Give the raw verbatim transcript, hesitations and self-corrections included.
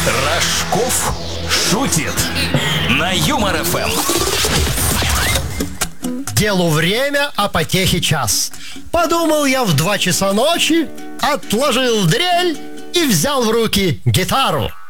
Рожков шутит на Юмор эф эм. Делу время, а потехе час. Подумал я в два часа ночи, отложил дрель и взял в руки гитару.